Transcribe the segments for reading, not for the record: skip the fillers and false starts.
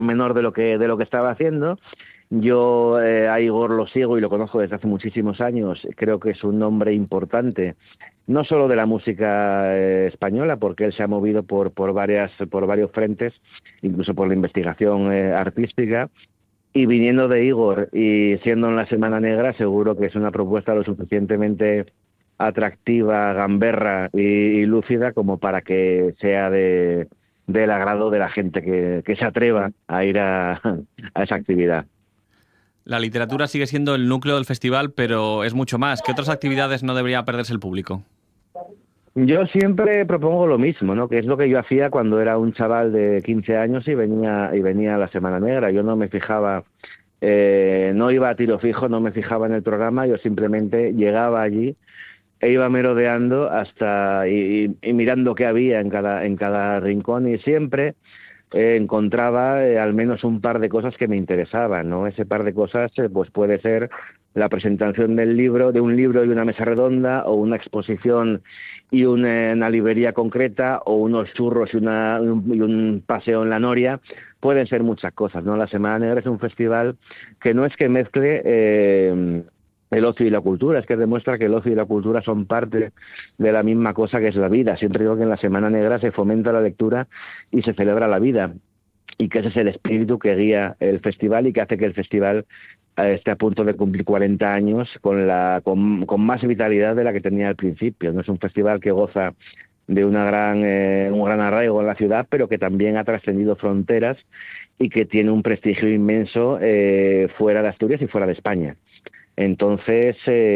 menor de lo que estaba haciendo. Yo a Igor lo sigo y lo conozco desde hace muchísimos años. Creo que es un hombre importante, no solo de la música española, porque él se ha movido por varios frentes, incluso por la investigación artística. Y viniendo de Igor y siendo en la Semana Negra, seguro que es una propuesta lo suficientemente atractiva, gamberra y lúcida como para que sea del agrado de la gente que se atreva a ir a esa actividad. La literatura sigue siendo el núcleo del festival, pero es mucho más. ¿Qué otras actividades no debería perderse el público? Yo siempre propongo lo mismo, ¿no? Que es lo que yo hacía cuando era un chaval de 15 años y venía a la Semana Negra. Yo no me fijaba, no iba a tiro fijo, no me fijaba en el programa, yo simplemente llegaba allí e iba merodeando y mirando qué había en cada rincón, y siempre encontraba al menos un par de cosas que me interesaban, ¿no? Ese par de cosas pues puede ser la presentación de un libro y una mesa redonda, o una exposición y una librería concreta, o unos churros y un paseo en la Noria. Pueden ser muchas cosas, ¿no? La Semana Negra es un festival que no es que mezcle el ocio y la cultura, es que demuestra que el ocio y la cultura son parte de la misma cosa que es la vida. Siempre digo que en la Semana Negra se fomenta la lectura y se celebra la vida, y que ese es el espíritu que guía el festival y que hace que el festival esté a punto de cumplir 40 años con más vitalidad de la que tenía al principio. No es un festival que goza de un gran arraigo en la ciudad, pero que también ha trascendido fronteras y que tiene un prestigio inmenso fuera de Asturias y fuera de España. Entonces,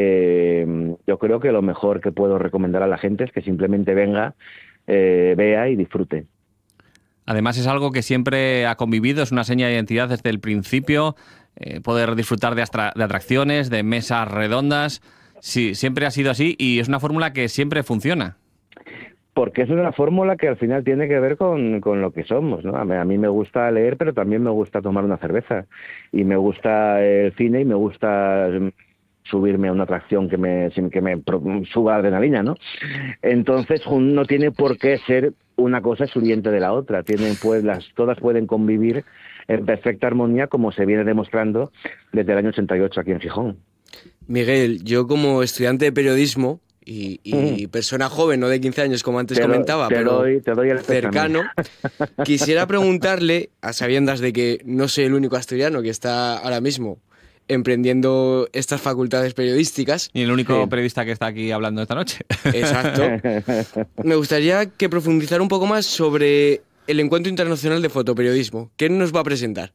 yo creo que lo mejor que puedo recomendar a la gente es que simplemente venga, vea y disfrute. Además, es algo que siempre ha convivido, es una seña de identidad desde el principio, poder disfrutar de atracciones, de mesas redondas. Sí, siempre ha sido así y es una fórmula que siempre funciona. Porque es una fórmula que al final tiene que ver con lo que somos, ¿no? A mí me gusta leer, pero también me gusta tomar una cerveza, y me gusta el cine, y me gusta subirme a una atracción que me suba adrenalina, ¿no? Entonces no tiene por qué ser una cosa excluyente de la otra. Todas pueden convivir en perfecta armonía, como se viene demostrando desde el año 88 aquí en Gijón. Miguel, yo como estudiante de periodismo y persona joven, no de 15 años como antes comentaba, pero te doy el cercano, quisiera preguntarle, a sabiendas de que no soy el único asturiano que está ahora mismo emprendiendo estas facultades periodísticas. Y el único periodista que está aquí hablando esta noche. Exacto. Me gustaría que profundizara un poco más sobre el Encuentro Internacional de Fotoperiodismo. ¿Qué nos va a presentar?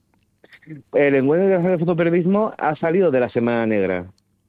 El Encuentro Internacional de Fotoperiodismo ha salido de la Semana Negra.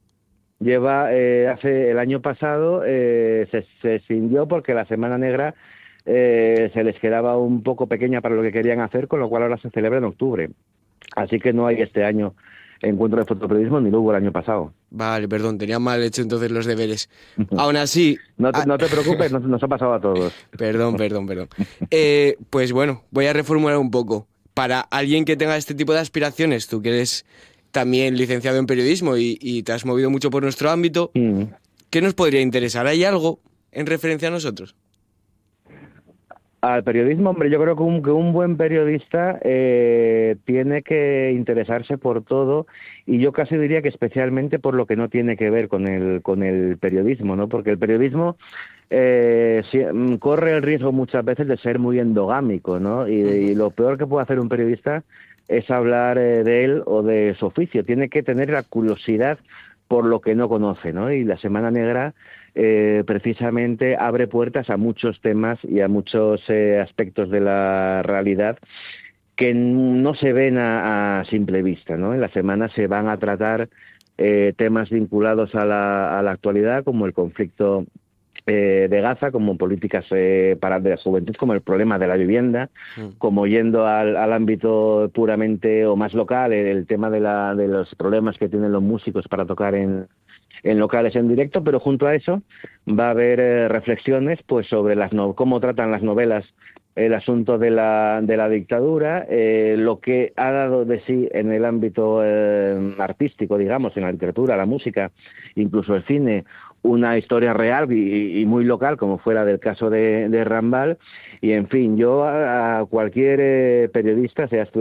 El año pasado se escindió porque la Semana Negra se les quedaba un poco pequeña para lo que querían hacer, con lo cual ahora se celebra en octubre. Así que no hay este año Encuentro de Fotoperiodismo, ni lo hubo el año pasado. Vale, perdón, tenía mal hecho entonces los deberes. Aún así... No te preocupes, nos ha pasado a todos. Perdón. Pues bueno, voy a reformular un poco. Para alguien que tenga este tipo de aspiraciones, tú que eres también licenciado en periodismo y te has movido mucho por nuestro ámbito, ¿qué nos podría interesar? ¿Hay algo en referencia a nosotros? Al periodismo, hombre, yo creo que un buen periodista tiene que interesarse por todo, y yo casi diría que especialmente por lo que no tiene que ver con el periodismo, ¿no? Porque el periodismo corre el riesgo muchas veces de ser muy endogámico, ¿no? Y lo peor que puede hacer un periodista es hablar de él o de su oficio. Tiene que tener la curiosidad por lo que no conoce, ¿no? Y la Semana Negra precisamente abre puertas a muchos temas y a muchos aspectos de la realidad que no se ven a simple vista, ¿no? En la semana se van a tratar temas vinculados a la actualidad, como el conflicto de Gaza, como políticas para de la juventud, como el problema de la vivienda, como yendo al ámbito puramente o más local, el tema de los problemas que tienen los músicos para tocar en locales en directo. Pero junto a eso va a haber reflexiones pues sobre cómo tratan las novelas el asunto de la dictadura, lo que ha dado de sí en el ámbito artístico, digamos, en la literatura, la música, incluso el cine, una historia real y muy local, como fuera del caso de Rambal. Y en fin, yo a cualquier periodista, sea